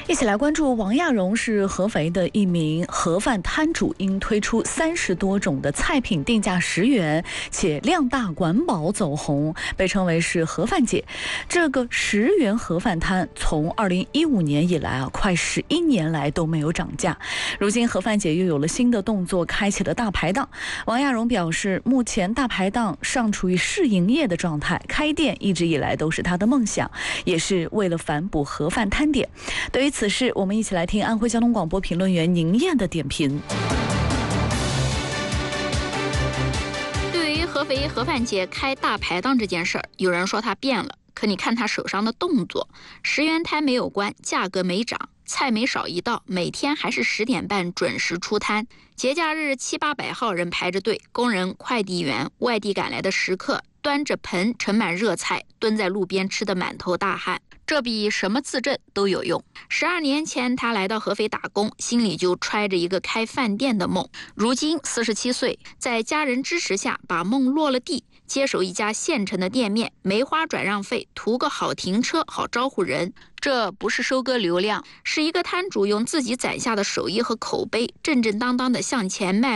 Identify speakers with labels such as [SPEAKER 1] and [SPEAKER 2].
[SPEAKER 1] 一起来关注王亚荣是合肥的一名盒饭摊主，因推出30多种的菜品，定价10元，且量大管饱走红，被称为是盒饭姐。这个10元盒饭摊从2015年以来快11年来都没有涨价。如今盒饭姐又有了新的动作，开启了大排档。王亚荣表示，目前大排档尚处于试营业的状态，开店一直以来都是他的梦想，也是为了反哺盒饭摊点。对于此事，我们一起来听安徽交通广播评论员宁燕的点评。
[SPEAKER 2] 对于合肥盒饭姐开大排档这件事儿，有人说她变了，可你看她手上的动作，10元摊没有关，价格没涨，菜没少一道，每天还是10点半准时出摊。节假日700-800号人排着队，工人、快递员、外地赶来的食客端着盆盛满热菜，蹲在路边吃得满头大汗。这比什么自证都有用。12年前，他来到合肥打工，心里就揣着一个开饭店的梦。如今47岁，在家人支持下，把梦落了地，接手一家县城的店面，没花转让费，图个好停车，好招呼人。这不是收割流量，是一个摊主用自己攒下的手艺和口碑，正正当当的向前迈